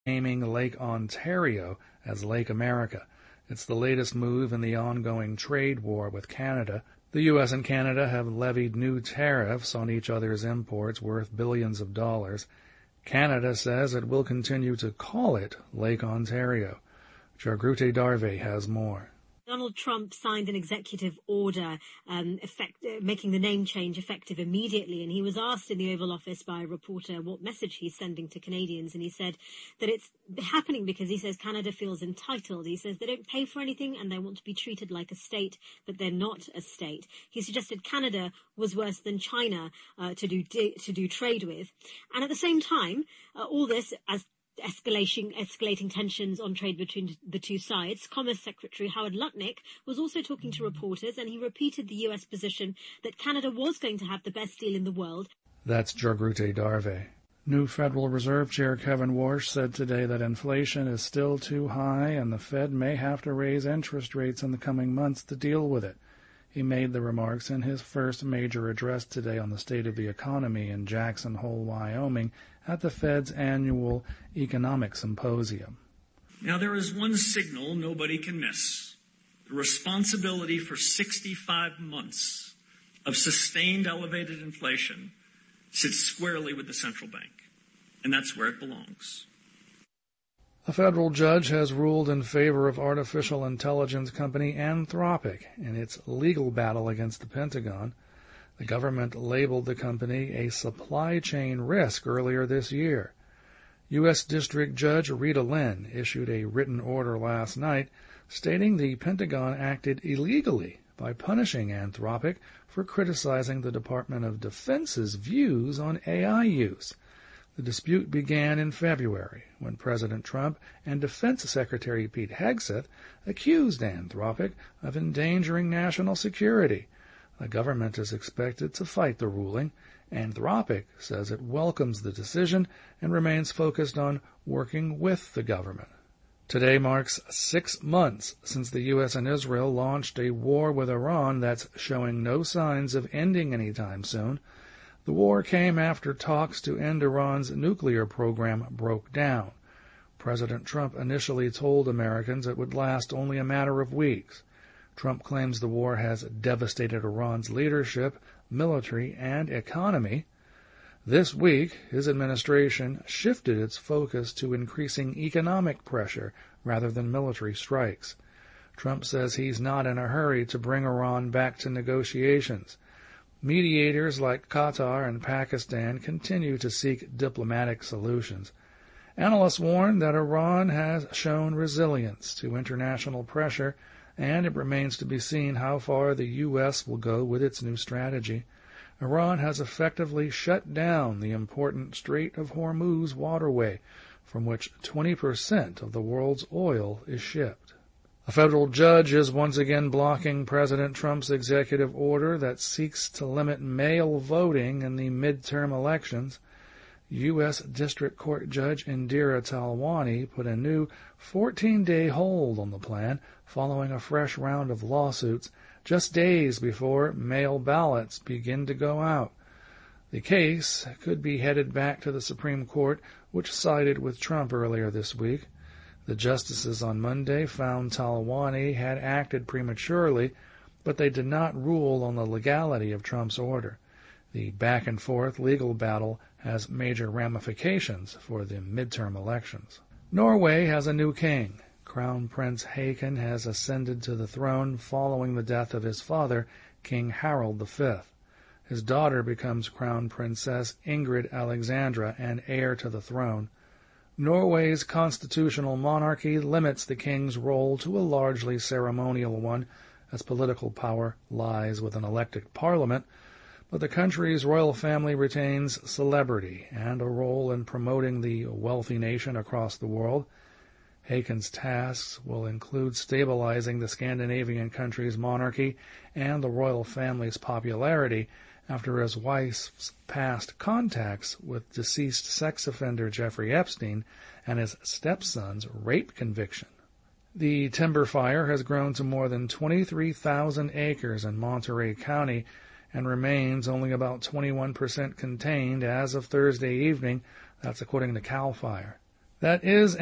naming Lake Ontario as Lake America. It's the latest move in the ongoing trade war with Canada. The U.S. and Canada have levied new tariffs on each other's imports worth billions of dollars. Canada says it will continue to call it Lake Ontario. Jagrute Darve has more. Donald Trump signed an executive order making the name change effective immediately, and he was asked in the Oval Office by a reporter what message he's sending to Canadians, and he said that it's happening because he says Canada feels entitled. He says they don't pay for anything and they want to be treated like a state, but they're not a state. He suggested Canada was worse than China to do trade with, and at the same time, all this as escalating tensions on trade between the two sides. Commerce Secretary Howard Lutnick was also talking to reporters, and he repeated the U.S. position that Canada was going to have the best deal in the world. That's Jagrute Darve. New Federal Reserve Chair Kevin Warsh said today that inflation is still too high and the Fed may have to raise interest rates in the coming months to deal with it. He made the remarks in his first major address today on the state of the economy in Jackson Hole, Wyoming, at the Fed's annual economic symposium. Now, there is one signal nobody can miss. The responsibility for 65 months of sustained elevated inflation sits squarely with the central bank, and that's where it belongs. A federal judge has ruled in favor of artificial intelligence company Anthropic in its legal battle against the Pentagon. The government labeled the company a supply chain risk earlier this year. U.S. District Judge Rita Lynn issued a written order last night stating the Pentagon acted illegally by punishing Anthropic for criticizing the Department of Defense's views on AI use. The dispute began in February when President Trump and Defense Secretary Pete Hegseth accused Anthropic of endangering national security. The government is expected to fight the ruling. Anthropic says it welcomes the decision and remains focused on working with the government. Today marks 6 months since the U.S. and Israel launched a war with Iran that's showing no signs of ending anytime soon. The war came after talks to end Iran's nuclear program broke down. President Trump initially told Americans it would last only a matter of weeks. Trump claims the war has devastated Iran's leadership, military, and economy. This week, his administration shifted its focus to increasing economic pressure rather than military strikes. Trump says he's not in a hurry to bring Iran back to negotiations. Mediators like Qatar and Pakistan continue to seek diplomatic solutions. Analysts warn that Iran has shown resilience to international pressure, and it remains to be seen how far the U.S. will go with its new strategy. Iran has effectively shut down the important Strait of Hormuz waterway, from which 20% of the world's oil is shipped. A federal judge is once again blocking President Trump's executive order that seeks to limit mail voting in the midterm elections. U.S. District Court Judge Indira Talwani put a new 14-day hold on the plan following a fresh round of lawsuits just days before mail ballots begin to go out. The case could be headed back to the Supreme Court, which sided with Trump earlier this week. The justices on Monday found Talwani had acted prematurely, but they did not rule on the legality of Trump's order. The back-and-forth legal battle has major ramifications for the midterm elections. Norway has a new king. Crown Prince Haakon has ascended to the throne following the death of his father, King Harald V. His daughter becomes Crown Princess Ingrid Alexandra and heir to the throne. Norway's constitutional monarchy limits the king's role to a largely ceremonial one, as political power lies with an elected parliament, but the country's royal family retains celebrity and a role in promoting the wealthy nation across the world. Haakon's tasks will include stabilizing the Scandinavian country's monarchy and the royal family's popularity after his wife's past contacts with deceased sex offender Jeffrey Epstein and his stepson's rape conviction. The timber fire has grown to more than 23,000 acres in Monterey County and remains only about 21% contained as of Thursday evening. That's according to CAL FIRE. That is